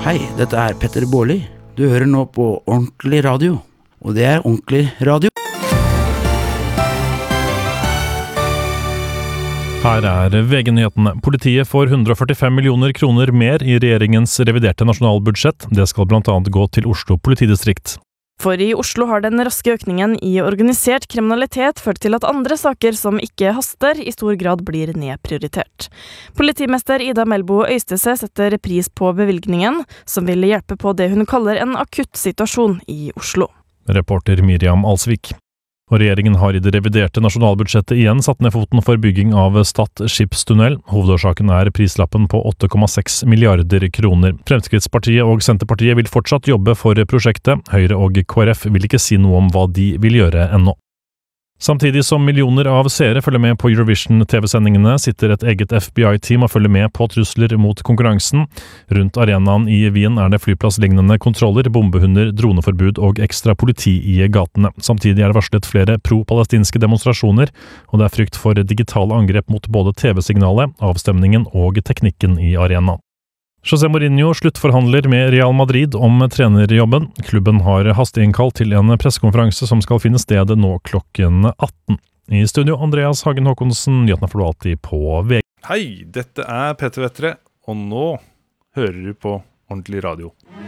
Hei, dette Petter Baarli. Du hører nå på Ordentlig Radio, og det Ordentlig Radio. Her VG-nyhetene. Politiet får 145 millioner kroner mer i regjeringens reviderte nasjonalbudsjett. Det skal blant annet gå til Oslo politidistrikt. For i Oslo har den raske økningen i organisert kriminalitet ført til at andre saker som ikke haster, i stor grad blir nedprioritert. Politimester Ida Melbo Øystese setter pris på bevilgningen, som vil hjelpe på det hun kaller en akutt situasjon i Oslo. Reporter Miriam Alsvik. Og regjeringen har i det reviderte nasjonalbudsjettet igjen satt ned foten for bygging av Stad skipstunnel. Hovedårsaken prislappen på 8,6 milliarder kroner. Fremskrittspartiet og Senterpartiet vil fortsatt jobbe for prosjektet. Høyre og KrF vil ikke si noe om hva de vil gjøre ennå. Samtidig som millioner av seere følger med på Eurovision-TV-sendingene, sitter et eget FBI-team og følger med på trusler mot konkurransen. Rundt arenaen i Wien det flyplasslignende kontroller, bombehunder, droneforbud og ekstra politi i gatene. Samtidig det varslet flere pro-palestinske demonstrasjoner, og det frykt for digitale angrep mot både TV-signalet, avstemningen og teknikken i arenaen. José Mourinho sluttforhandler med Real Madrid om trenerjobben. Klubben har hasteinnkalt til en pressekonferanse som skal finne sted nå klokken 18. I studio Andreas Hagen Håkonsen, nyhetene får du alltid på VG. Hei, dette Petter Vettre, og nå hører du på Ordentlig Radio.